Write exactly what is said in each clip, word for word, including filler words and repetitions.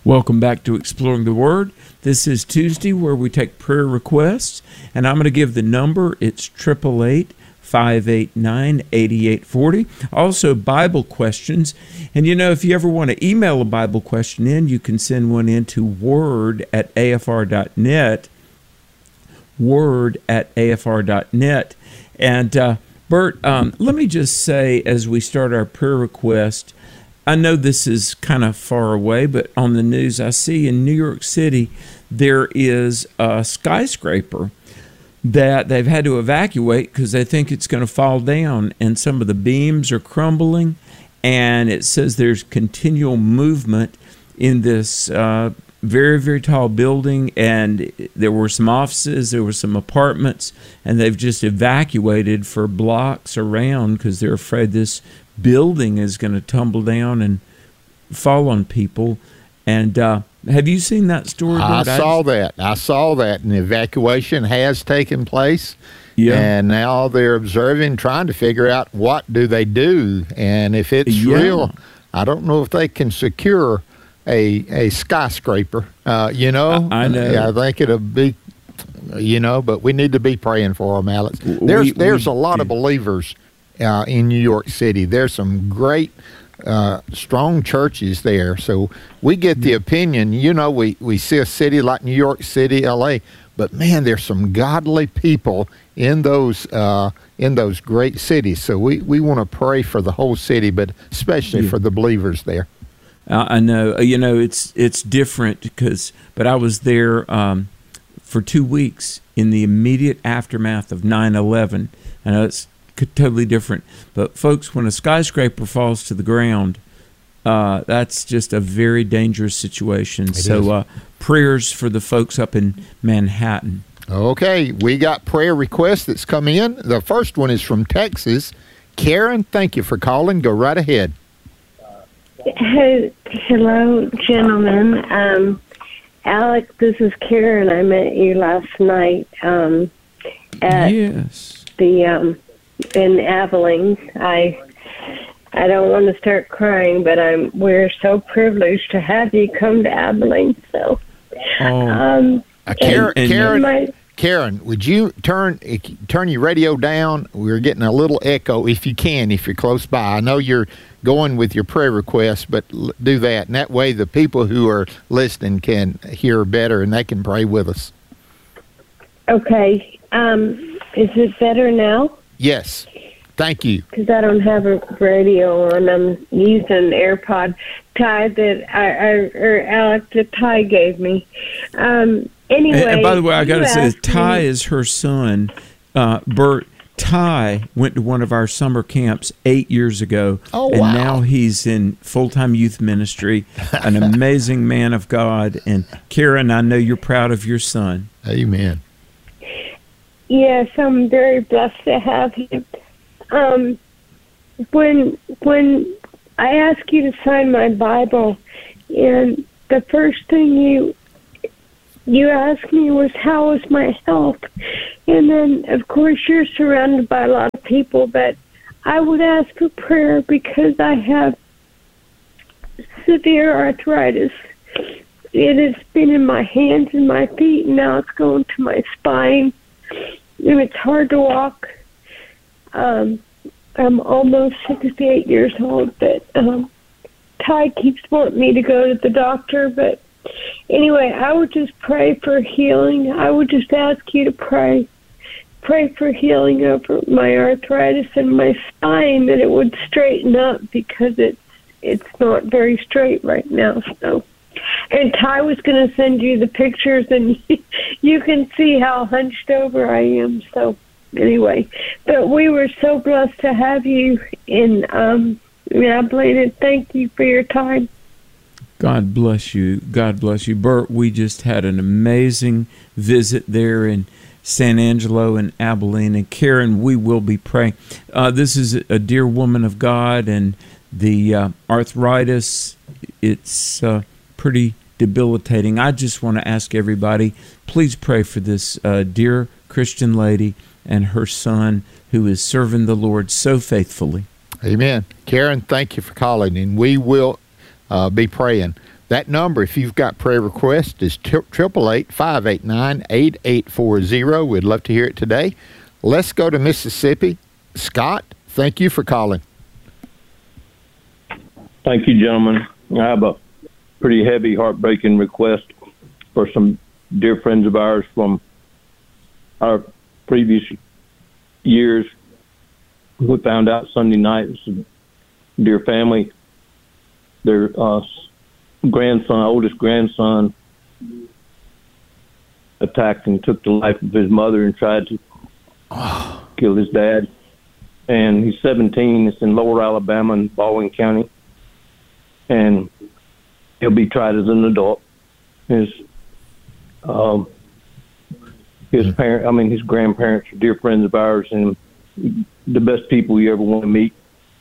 Welcome back to Exploring the Word. This is Tuesday where we take prayer requests, and I'm going to give the number. It's eight eight eight, five eight nine, eight eight four zero. Also, Bible questions. And you know, if you ever want to email a Bible question in, you can send one in to word at a f r dot net, word at a f r dot net. And uh, Bert, um, let me just say as we start our prayer request, I know this is kind of far away, but on the news I see in New York City there is a skyscraper that they've had to evacuate because they think it's going to fall down, and some of the beams are crumbling, and it says there's continual movement in this uh, very, very tall building, and there were some offices, there were some apartments, and they've just evacuated for blocks around because they're afraid this building is going to tumble down and fall on people. And uh, have you seen that story? I Bert? saw that. I saw that, and the evacuation has taken place. Yeah. And now they're observing, trying to figure out what do they do, and if it's Yeah. real. I don't know if they can secure a a skyscraper. Uh, you know, I, I know. Yeah, I think it'll be, you know, but we need to be praying for them, Alex. There's We- there's we a lot do. of believers uh, in New York City. There's some great, uh, strong churches there. So we get the opinion, you know, we, we see a city like New York City, L A, but man, there's some godly people in those uh, in those great cities. So we, we want to pray for the whole city, but especially Yeah. for the believers there. I I know, you know, it's it's different because, but I was there um, for two weeks in the immediate aftermath of nine eleven. I know it's c- totally different, but folks, when a skyscraper falls to the ground, uh, that's just a very dangerous situation. It so is. uh, prayers for the folks up in Manhattan. Okay, we got prayer requests that's come in. The first one is from Texas. Karen, thank you for calling. Go right ahead. Hey, hello, gentlemen. Um, Alex, this is Karen. I met you last night um, at Yes. the um, in Abilene. I I don't want to start crying, but I'm we're so privileged to have you come to Abilene. So, Oh, um, Uh, Karen, and- Karen, my, Karen, would you turn turn your radio down? We're getting a little echo, if you can, if you're close by. I know you're going with your prayer request, but l- do that, and that way the people who are listening can hear better and they can pray with us. okay, um, is it better now? Yes, thank you. Because I don't have a radio on. I'm using AirPod Ty that I, I or Alex that Ty gave me. Um, anyway, and, and by the way, I got to you say, asked Ty me- is her son. Uh, Bert, Ty went to one of our summer camps eight years ago, Oh, and wow. now he's in full-time youth ministry, an amazing man of God. And Karen, I know you're proud of your son. Amen. Yes, I'm very blessed to have him. Um, when when I asked you to sign my Bible, and the first thing you you asked me was how was my health, and then of course you're surrounded by a lot of people, but I would ask for prayer because I have severe arthritis. It has been in my hands and my feet, and now it's going to my spine, and it's hard to walk. Um, I'm almost sixty-eight years old, but um, Ty keeps wanting me to go to the doctor. But anyway, I would just pray for healing. I would just ask you to pray. Pray for healing over my arthritis and my spine, that it would straighten up because it's, it's not very straight right now. So, and Ty was going to send you the pictures, and you can see how hunched over I am. So, anyway, but we were so blessed to have you in um, Abilene, and thank you for your time. God bless you. God bless you. Bert, we just had an amazing visit there in San Angelo and Abilene. And Karen, we will be praying. Uh, this is a dear woman of God, and the uh, arthritis, it's uh, pretty debilitating. I just want to ask everybody, please pray for this uh, dear Christian lady and her son who is serving the Lord so faithfully. Amen. Karen, thank you for calling, and we will uh, be praying. That number, if you've got prayer requests, is triple eight, five eight nine, eight eight four zero. We'd love to hear it today. Let's go to Mississippi. Scott, thank you for calling. Thank you, gentlemen. I have a pretty heavy, heartbreaking request for some dear friends of ours from our previous years. We found out Sunday night, it was a dear family, their uh, grandson, oldest grandson, attacked and took the life of his mother and tried to oh. kill his dad. And he's seventeen. It's in Lower Alabama in Baldwin County. And he'll be tried as an adult. His um, his parent, I mean, his grandparents are dear friends of ours and the best people you ever want to meet.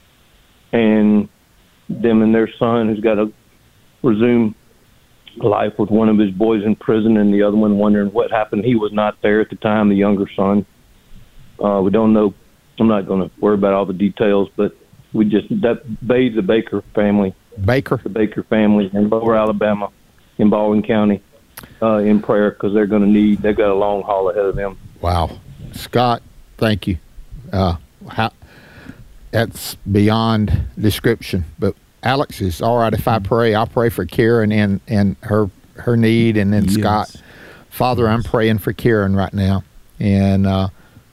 And them and their son, who's got to resume life with one of his boys in prison and the other one wondering what happened. He was not there at the time, the younger son. Uh, we don't know. I'm not going to worry about all the details, but we just, that bathed the Baker family. Baker? The Baker family in Lower Alabama, in Baldwin County, uh, in prayer, because they're going to need, they've got a long haul ahead of them. Wow. Scott, thank you. Uh, how, that's beyond description. But Alex, is all right if I pray? I'll pray for Karen and, and her her need, and then yes. Scott. Father, I'm praying for Karen right now, and uh,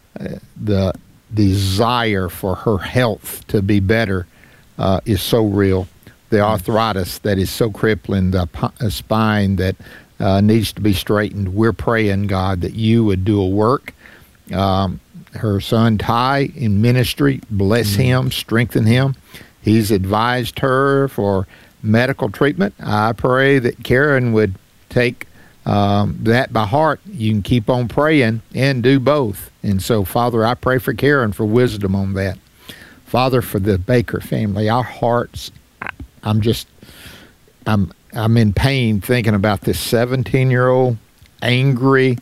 the desire for her health to be better uh, is so real. The arthritis that is so crippling, the p- spine that uh, needs to be straightened. We're praying, God, that you would do a work. Um, her son Ty in ministry, bless mm-hmm. him, strengthen him. He's advised her for medical treatment. I pray that Karen would take um, that by heart. You can keep on praying and do both. And so, Father, I pray for Karen for wisdom on that. Father, for the Baker family, our hearts, I'm just, I'm, I'm in pain thinking about this seventeen-year-old angry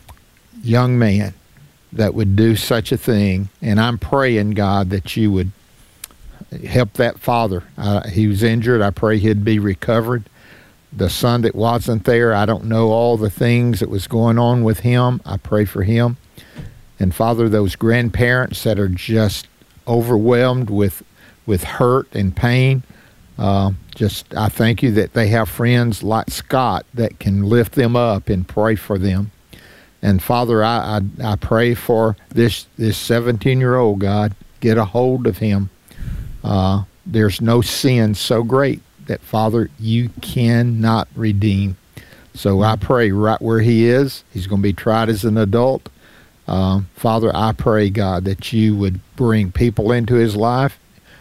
young man that would do such a thing. And I'm praying, God, that you would help that father. Uh, he was injured. I pray he'd be recovered. The son that wasn't there, I don't know all the things that was going on with him. I pray for him. And Father, those grandparents that are just overwhelmed with with hurt and pain, uh, just I thank you that they have friends like Scott that can lift them up and pray for them. And Father, I I, I pray for this this seventeen-year-old, God, get a hold of him. Uh, there's no sin so great that, Father, you cannot redeem. So I pray right where he is, he's going to be tried as an adult. Um, Father, I pray, God, that you would bring people into his life,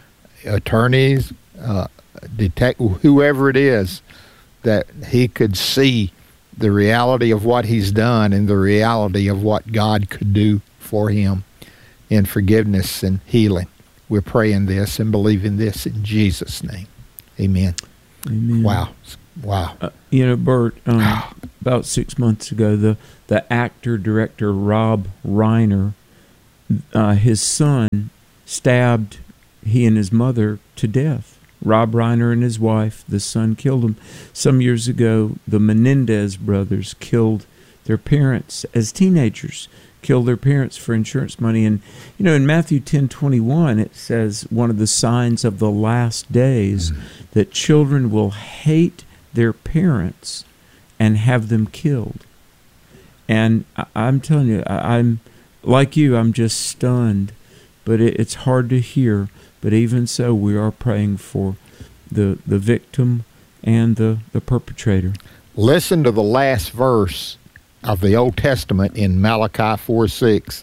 attorneys, uh, detect whoever it is, that he could see the reality of what he's done and the reality of what God could do for him in forgiveness and healing. We're praying this and believing this in Jesus' name. Amen. Amen. Wow. Wow. Uh, you know, Bert, um, about six months ago, the, the actor, director Rob Reiner, uh, his son stabbed he and his mother to death. Rob Reiner and his wife, the son killed him. Some years ago, the Menendez brothers killed their parents as teenagers, killed their parents for insurance money. And, you know, in Matthew ten twenty-one, it says one of the signs of the last days mm-hmm. that children will hate their parents and have them killed. And I, I'm telling you, I, I'm like you, I'm just stunned. But it, it's hard to hear. But even so, we are praying for the the victim and the, the perpetrator. Listen to the last verse of the Old Testament in Malachi four six.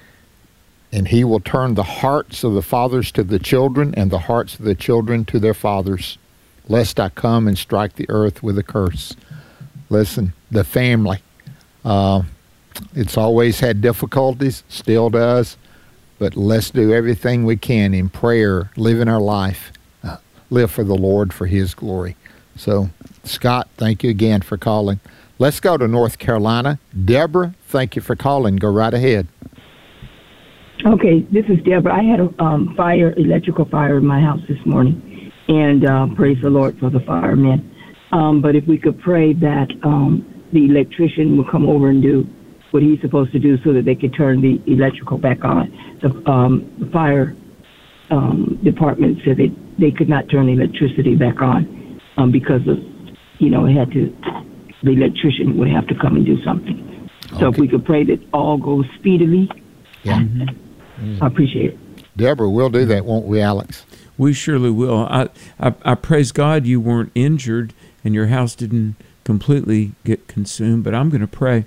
And he will turn the hearts of the fathers to the children and the hearts of the children to their fathers, lest I come and strike the earth with a curse. Listen, the family. Uh, it's always had difficulties, still does. But let's do everything we can in prayer, live in our life, uh, live for the Lord for his glory. So, Scott, thank you again for calling. Let's go to North Carolina. Deborah, thank you for calling. Go right ahead. Okay, this is Deborah. I had a um, fire, electrical fire in my house this morning, and uh, praise the Lord for the firemen. Um, but if we could pray that um, the electrician will come over and do what he's supposed to do so that they could turn the electrical back on. The, um, the fire um, department said they, they could not turn the electricity back on um, because of, you know, it had to, the electrician would have to come and do something. Okay. So if we could pray that all goes speedily, yeah, mm-hmm. I appreciate it. Deborah, we'll do that, won't we, Alex? We surely will. I, I, I praise God you weren't injured and your house didn't completely get consumed, but I'm going to pray.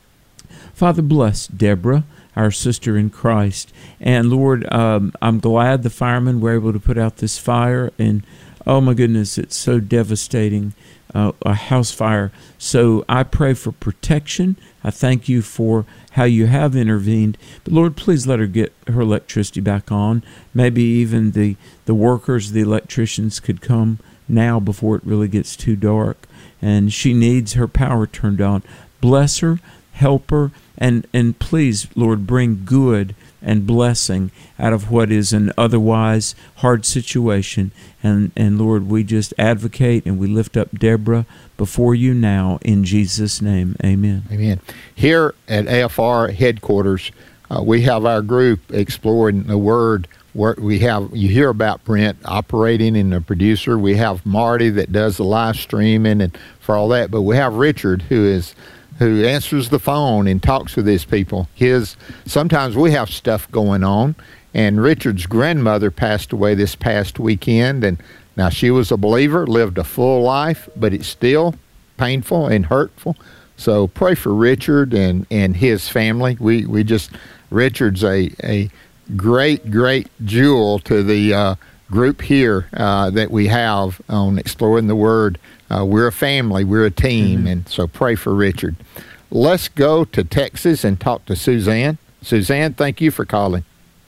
Father, bless Deborah, our sister in Christ. And Lord, um, I'm glad the firemen were able to put out this fire. And oh my goodness, it's so devastating, uh, a house fire. So I pray for protection. I thank you for how you have intervened. But Lord, please let her get her electricity back on. Maybe even the, the workers, the electricians could come now before it really gets too dark. And she needs her power turned on. Bless her, help her, and, and please, Lord, bring good and blessing out of what is an otherwise hard situation. And, and Lord, we just advocate and we lift up Deborah before you now in Jesus' name. Amen. Amen. Here at A F R headquarters, uh, we have our group exploring the Word. Where we have, you hear about Brent operating and the producer. We have Marty that does the live streaming and for all that. But we have Richard who is who answers the phone and talks with his people. His sometimes we have stuff going on, and Richard's grandmother passed away this past weekend, and now she was a believer, lived a full life, but it's still painful and hurtful. So pray for Richard and, and his family. We we just Richard's a a great great jewel to the uh, group here uh, that we have on Exploring the Word. Uh, we're a family, we're a team, mm-hmm. and so pray for Richard. Let's go to Texas and talk to Suzanne. Suzanne, thank you for calling.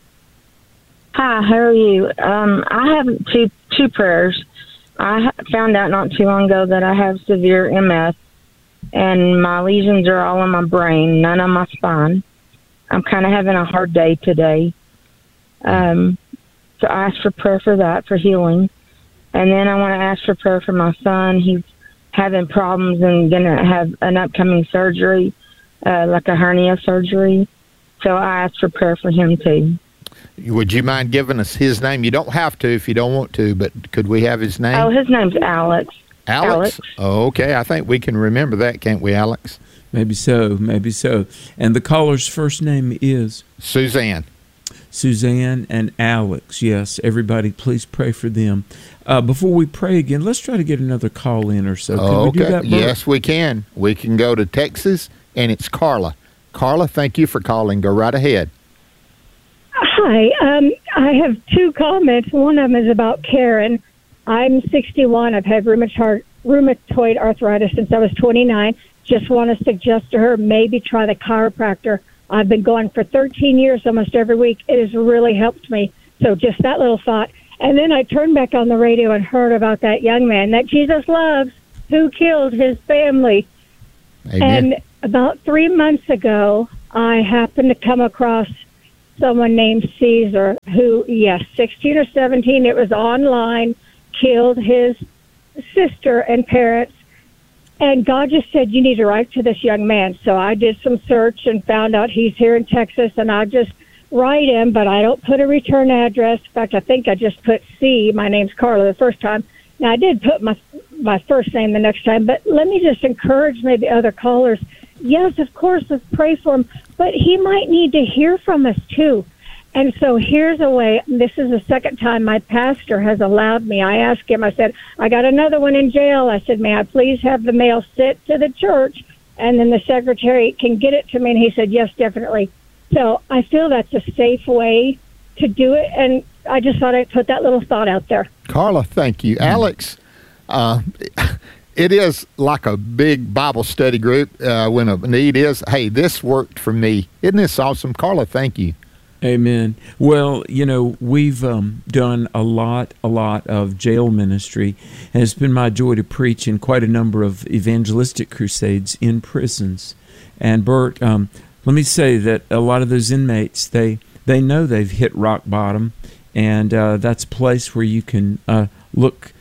Hi, how are you? Um, I have two two prayers. I found out not too long ago that I have severe M S, and my lesions are all in my brain, none on my spine. I'm kind of having a hard day today. Um, so I ask for prayer for that, for healing. And then I want to ask for prayer for my son. He's having problems and going to have an upcoming surgery, uh, like a hernia surgery. So I ask for prayer for him, too. Would you mind giving us his name? You don't have to if you don't want to, but could we have his name? Oh, his name's Alex. Alex? Alex. Oh, okay. I think we can remember that, can't we, Alex? Maybe so, maybe so. And the caller's first name is? Suzanne. Suzanne and Alex. Yes, everybody, please pray for them. Uh, before we pray again, let's try to get another call in or so. Can okay. we do that, Bert? Yes, we can. We can go to Texas, and it's Carla. Carla, thank you for calling. Go right ahead. Hi. Um, I have two comments. One of them is about Karen. I'm sixty-one. I've had rheumatoid, rheumatoid arthritis since I was twenty-nine. Just want to suggest to her maybe try the chiropractor. I've been going for thirteen years almost every week. It has really helped me. So just that little thought. And then I turned back on the radio and heard about that young man that Jesus loves who killed his family. Amen. And about three months ago, I happened to come across someone named Caesar who, yes, sixteen or seventeen, it was online, killed his sister and parents. And God just said, you need to write to this young man. So I did some search and found out he's here in Texas, and I just write him, but I don't put a return address. In fact, I think I just put C. My name's Carla the first time. Now, I did put my my first name the next time, but let me just encourage maybe other callers. Yes, of course, let's pray for him, but he might need to hear from us, too. And so here's a way. This is the second time my pastor has allowed me. I asked him, I said, I got another one in jail. I said, may I please have the mail sent to the church, and then the secretary can get it to me? And he said, yes, definitely. So I feel that's a safe way to do it, and I just thought I'd put that little thought out there. Carla, thank you. Alex, uh, it is like a big Bible study group uh, when a need is, hey, this worked for me. Isn't this awesome? Carla, thank you. Amen. Well, you know, we've um, done a lot, a lot of jail ministry, and it's been my joy to preach in quite a number of evangelistic crusades in prisons. And Bert, um, let me say that a lot of those inmates, they they know they've hit rock bottom, and uh, that's a place where you can uh, look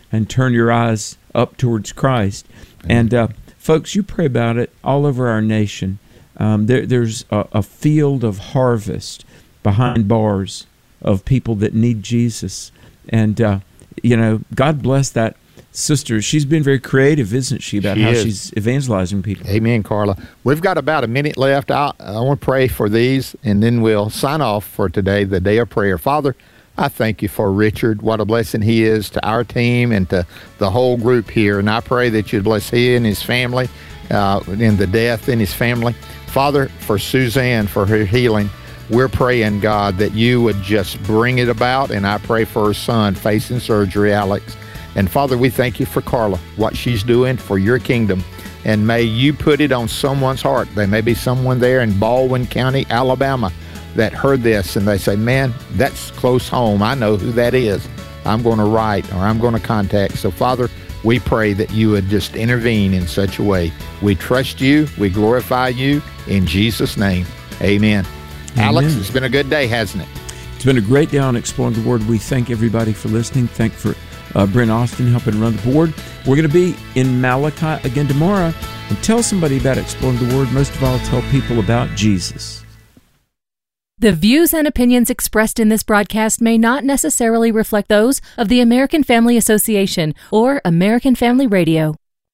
and turn your eyes up towards Christ. And uh, folks, you pray about it all over our nation. Um, there, there's a, a field of harvest behind bars of people that need Jesus. And, uh, you know, God bless that sister. She's been very creative, isn't she, about she how is. she's evangelizing people. Amen, Carla. We've got about a minute left. I, I want to pray for these, and then we'll sign off for today, the day of prayer. Father, I thank you for Richard. What a blessing he is to our team and to the whole group here. And I pray that you'd bless he and his family uh, in the death in his family. Father, for Suzanne, for her healing, we're praying, God, that you would just bring it about. And I pray for her son facing surgery, Alex. And Father, we thank you for Carla, what she's doing for your kingdom. And may you put it on someone's heart. There may be someone there in Baldwin County, Alabama, that heard this and they say, man, that's close home. I know who that is. I'm going to write or I'm going to contact. So, Father, we pray that you would just intervene in such a way. We trust you. We glorify you. In Jesus' name, amen. Amen. Alex, it's been a good day, hasn't it? It's been a great day on Exploring the Word. We thank everybody for listening. Thank for uh, Brent Austin helping run the board. We're going to be in Malachi again tomorrow. And tell somebody about Exploring the Word. Most of all, tell people about Jesus. The views and opinions expressed in this broadcast may not necessarily reflect those of the American Family Association or American Family Radio.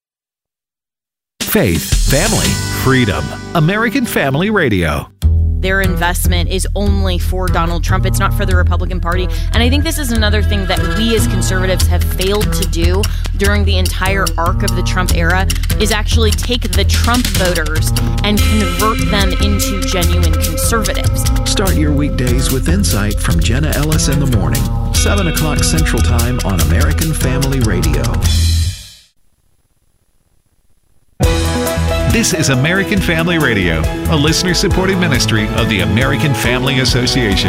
Faith, family, freedom. American Family Radio. Their investment is only for Donald Trump. It's not for the Republican Party. And I think this is another thing that we as conservatives have failed to do during the entire arc of the Trump era is actually take the Trump voters and convert them into genuine conservatives. Start your weekdays with insight from Jenna Ellis in the morning, seven o'clock Central Time on American Family Radio. This is American Family Radio, a listener-supported ministry of the American Family Association.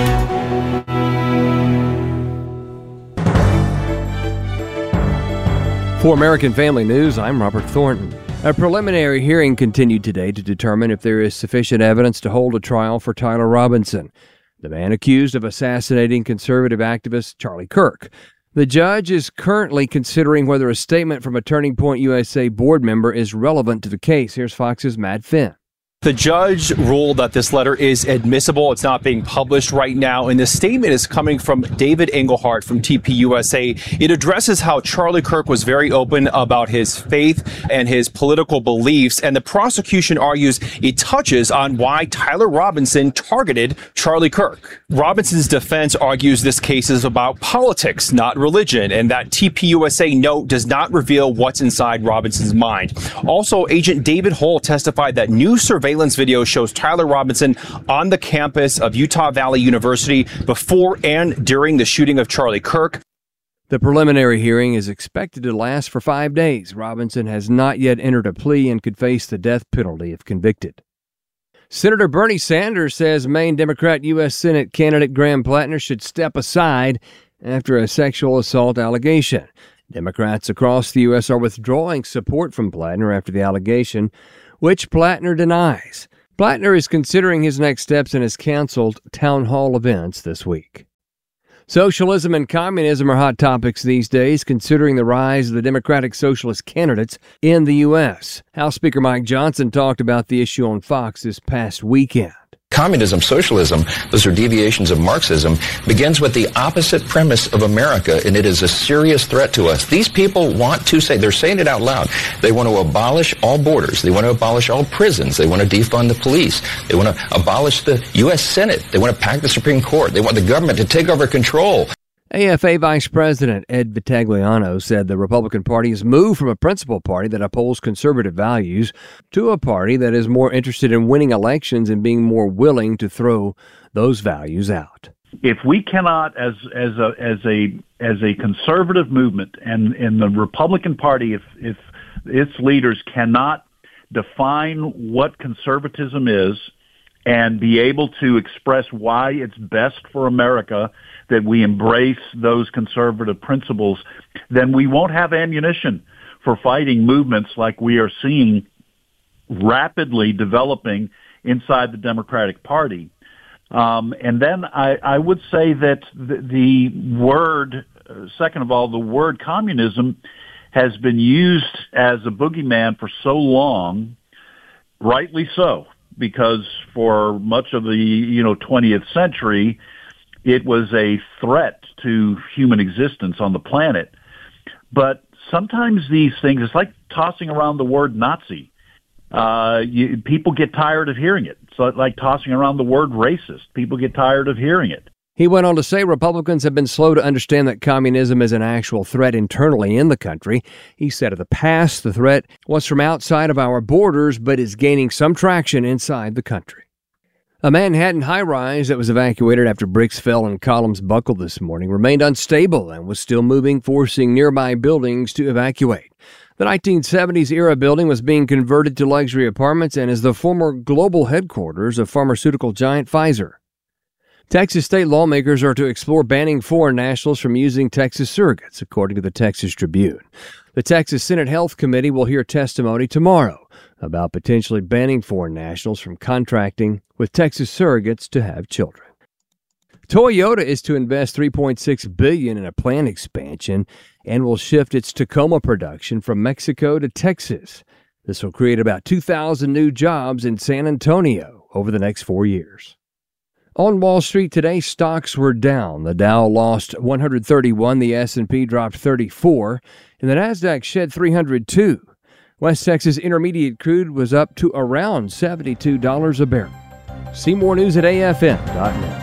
For American Family News, I'm Robert Thornton. A preliminary hearing continued today to determine if there is sufficient evidence to hold a trial for Tyler Robinson, the man accused of assassinating conservative activist Charlie Kirk. The judge is currently considering whether a statement from a Turning Point U S A board member is relevant to the case. Here's Fox's Matt Finn. The judge ruled that this letter is admissible. It's not being published right now. And the statement is coming from David Engelhardt from T P U S A. It addresses how Charlie Kirk was very open about his faith and his political beliefs. And the prosecution argues it touches on why Tyler Robinson targeted Charlie Kirk. Robinson's defense argues this case is about politics, not religion, and that T P U S A note does not reveal what's inside Robinson's mind. Also, Agent David Hull testified that new surveillance video shows Tyler Robinson on the campus of Utah Valley University before and during the shooting of Charlie Kirk. The preliminary hearing is expected to last for five days. Robinson has not yet entered a plea and could face the death penalty if convicted. Senator Bernie Sanders says Maine Democrat U S Senate candidate Graham Plattner should step aside after a sexual assault allegation. Democrats across the U S are withdrawing support from Plattner after the allegation, which Plattner denies. Plattner is considering his next steps and has canceled town hall events this week. Socialism and communism are hot topics these days, considering the rise of the Democratic Socialist candidates in the U S. House Speaker Mike Johnson talked about the issue on Fox this past weekend. Communism, socialism, those are deviations of Marxism, begins with the opposite premise of America, and it is a serious threat to us. These people want to say, they're saying it out loud, they want to abolish all borders, they want to abolish all prisons, they want to defund the police, they want to abolish the U S Senate, they want to pack the Supreme Court, they want the government to take over control. A F A Vice President Ed Vitagliano said the Republican Party has moved from a principal party that upholds conservative values to a party that is more interested in winning elections and being more willing to throw those values out. If we cannot, as as a as a as a conservative movement, and in the Republican Party, if if its leaders cannot define what conservatism is and be able to express why it's best for America that we embrace those conservative principles, then we won't have ammunition for fighting movements like we are seeing rapidly developing inside the Democratic Party. Um, and then I, I would say that the, the word uh, second of all, the word communism has been used as a boogeyman for so long, rightly so, because for much of the, you know, twentieth century, it was a threat to human existence on the planet. But sometimes these things, it's like tossing around the word Nazi. Uh, you, people get tired of hearing it. It's like tossing around the word racist. People get tired of hearing it. He went on to say Republicans have been slow to understand that communism is an actual threat internally in the country. He said of the past, the threat was from outside of our borders, but is gaining some traction inside the country. A Manhattan high-rise that was evacuated after bricks fell and columns buckled this morning remained unstable and was still moving, forcing nearby buildings to evacuate. The nineteen seventies era building was being converted to luxury apartments and is the former global headquarters of pharmaceutical giant Pfizer. Texas state lawmakers are to explore banning foreign nationals from using Texas surrogates, according to the Texas Tribune. The Texas Senate Health Committee will hear testimony tomorrow about potentially banning foreign nationals from contracting with Texas surrogates to have children. Toyota is to invest three point six billion dollars in a plant expansion and will shift its Tacoma production from Mexico to Texas. This will create about two thousand new jobs in San Antonio over the next four years. On Wall Street today, stocks were down. The Dow lost one hundred thirty-one, the S and P dropped thirty-four, and the Nasdaq shed three hundred two. West Texas Intermediate crude was up to around seventy-two dollars a barrel. See more news at A F M dot net.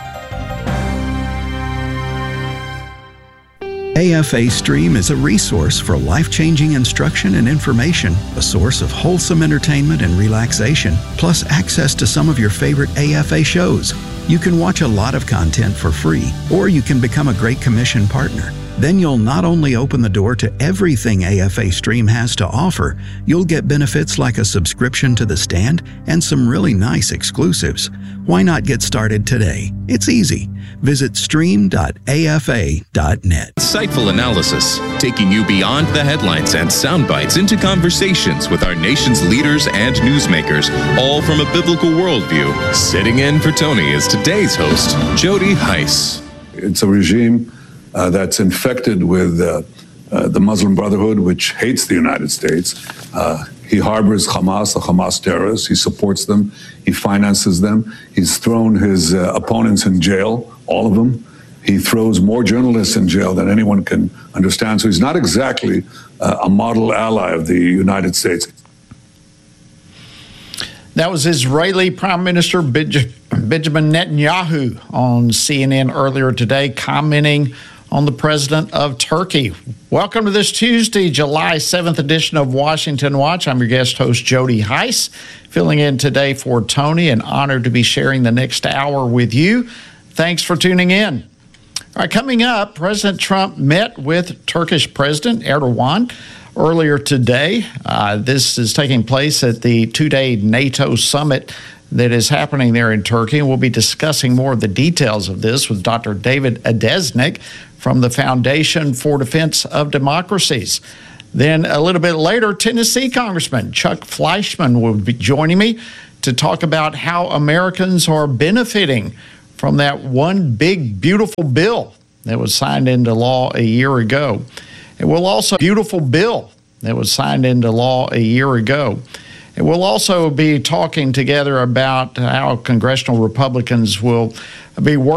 A F A Stream is a resource for life-changing instruction and information, a source of wholesome entertainment and relaxation, plus access to some of your favorite A F A shows. You can watch a lot of content for free, or you can become a Great Commission partner. Then you'll not only open the door to everything A F A Stream has to offer, you'll get benefits like a subscription to The Stand and some really nice exclusives. Why not get started today? It's easy. Visit stream dot A F A dot net. Insightful analysis, taking you beyond the headlines and sound bites into conversations with our nation's leaders and newsmakers, all from a biblical worldview. Sitting in for Tony is today's host, Jody Heiss. It's a regime uh, that's infected with uh, uh, the Muslim Brotherhood, which hates the United States. Uh, He harbors Hamas, the Hamas terrorists. He supports them. He finances them. He's thrown his uh, opponents in jail, all of them. He throws more journalists in jail than anyone can understand. So he's not exactly uh, a model ally of the United States. That was Israeli Prime Minister Benjamin Netanyahu on C N N earlier today, commenting on the president of Turkey. Welcome to this Tuesday, July seventh edition of Washington Watch. I'm your guest host, Jody Heiss, filling in today for Tony, and honored to be sharing the next hour with you. Thanks for tuning in. All right, coming up, President Trump met with Turkish President Erdogan earlier today. Uh, this is taking place at the two-day NATO summit that is happening there in Turkey. And we'll be discussing more of the details of this with Doctor David Adesnik from the Foundation for Defense of Democracies. Then a little bit later, Tennessee Congressman Chuck Fleischmann will be joining me to talk about how Americans are benefiting from that one big, beautiful bill that was signed into law a year ago. It will also beautiful bill that was signed into law a year ago. And we'll also be talking together about how congressional Republicans will be working